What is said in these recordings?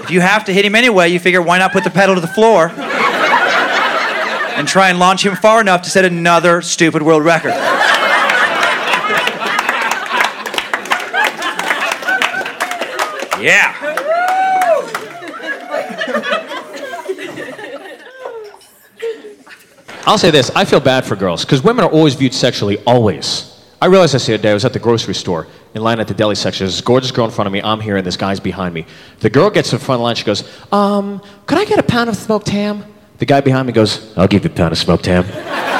If you have to hit him anyway, you figure why not put the pedal to the floor and try and launch him far enough to set another stupid world record. Yeah. I'll say this, I feel bad for girls, because women are always viewed sexually, always. I realized this the other day, I was at the grocery store, in line at the deli section. There's this gorgeous girl in front of me, I'm here, and this guy's behind me. The girl gets to the front of the line, she goes, could I get a pound of smoked ham? The guy behind me goes, I'll give you a pound of smoked ham.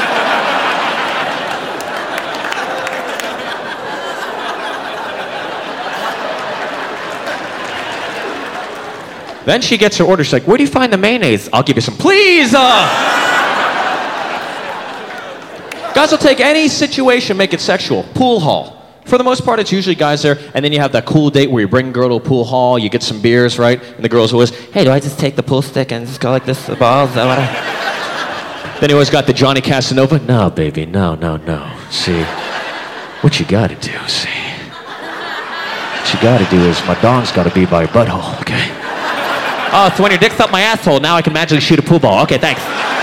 Then she gets her order, she's like, where do you find the mayonnaise? I'll give you some, please! Guys will take any situation, make it sexual. Pool hall. For the most part, it's usually guys there, and then you have that cool date where you bring a girl to a pool hall, you get some beers, right? And the girl's always, hey, do I just take the pool stick and just go like this, the balls? Then you always got the Johnny Casanova, no, baby, no. See, what you gotta do, see? What you gotta do is, my dong's gotta be by your butthole, okay? Oh, so when your dick's up my asshole, now I can magically shoot a pool ball. Okay, thanks.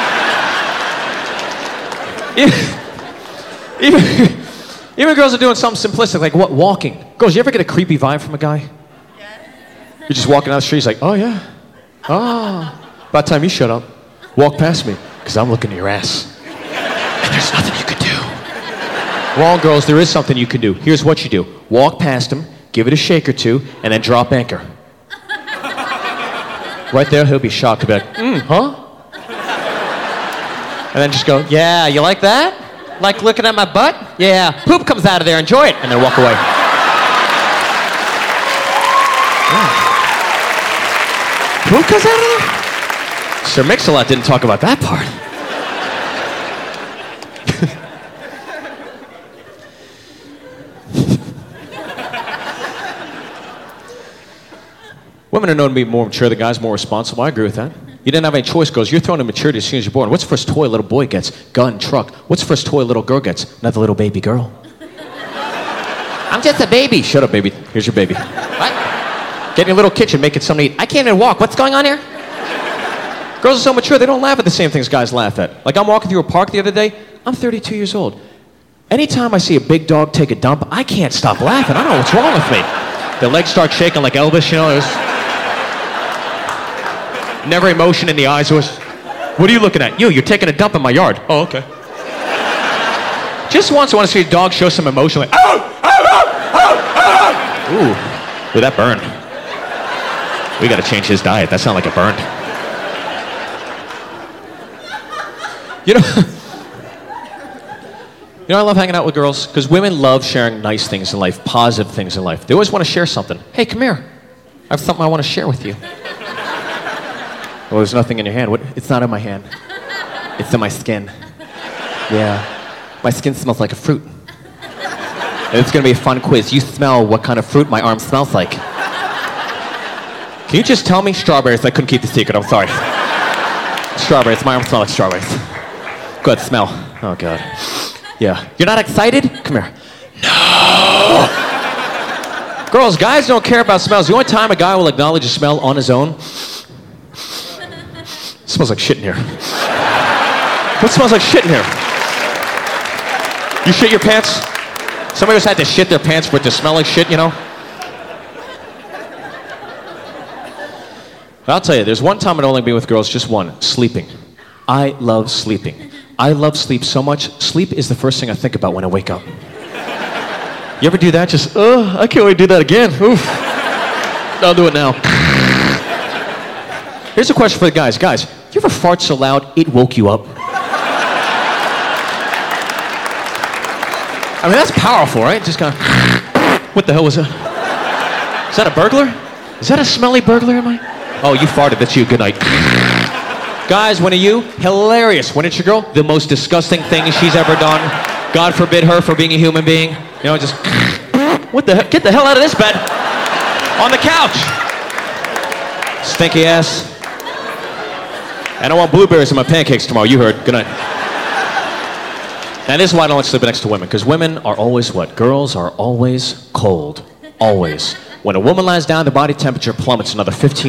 Even girls are doing something simplistic, like what? Walking. Girls, you ever get a creepy vibe from a guy? Yeah. You're just walking down the street, he's like, oh yeah. Oh. About time you shut up. Walk past me, because I'm looking at your ass. And there's nothing you can do. Wrong, girls, there is something you can do. Here's what you do. Walk past him, give it a shake or two, and then drop anchor. Right there, he'll be shocked. He'll be like, huh? And then just go, yeah, you like that? Like looking at my butt? Yeah, poop comes out of there, enjoy it. And then walk away. Yeah. Poop comes out of there? Sir Mix-a-Lot didn't talk about that part. Women are known to be more mature, the guy's more responsible. I agree with that. You didn't have any choice, girls. You're thrown in maturity as soon as you're born. What's the first toy a little boy gets? Gun, truck. What's the first toy a little girl gets? Another little baby girl. I'm just a baby. Shut up, baby. Here's your baby. What? Get in your little kitchen, make it something to eat. I can't even walk. What's going on here? Girls are so mature, they don't laugh at the same things guys laugh at. Like I'm walking through a park the other day. I'm 32 years old. Anytime I see a big dog take a dump, I can't stop laughing. I don't know what's wrong with me. Their legs start shaking like Elvis, you know. Never emotion in the eyes. What are you looking at? You're taking a dump in my yard. Oh, okay. Just once I want to see a dog show some emotion, like, oh! Ooh, that burned. We got to change his diet. That sounded like it burned. You know, I love hanging out with girls because women love sharing nice things in life, positive things in life. They always want to share something. Hey, come here. I have something I want to share with you. Well, there's nothing in your hand. What? It's not in my hand. It's in my skin. Yeah. My skin smells like a fruit. And it's going to be a fun quiz. You smell what kind of fruit my arm smells like. Can you just tell me? Strawberries. I couldn't keep the secret. I'm sorry. Strawberries. My arm smells like strawberries. Good. Smell. Oh, God. Yeah. You're not excited? Come here. No! Girls, guys don't care about smells. The only time a guy will acknowledge a smell on his own... It smells like shit in here. What smells like shit in here? You shit your pants? Somebody just had to shit their pants for it to smell like shit, you know? But I'll tell you, there's one time I'd only be with girls, just one, sleeping. I love sleeping. I love sleep so much, sleep is the first thing I think about when I wake up. You ever do that? Just, I can't wait to do that again. Oof. I'll do it now. Here's a question for the guys. Guys, you ever fart so loud it woke you up? I mean, that's powerful, right? Just kind of, what the hell was that? Is that a burglar? Is that a smelly burglar? Am I? Oh, you farted. That's you. Good night. Guys, when are you? Hilarious. When it's your girl, the most disgusting thing she's ever done. God forbid her for being a human being. You know, just, what the hell? Get the hell out of this bed. On the couch. Stinky ass. And I want blueberries in my pancakes tomorrow. You heard. Good night. Now, this is why I don't like sleeping next to women, because women are always what? Girls are always cold. Always. When a woman lies down, the body temperature plummets another 15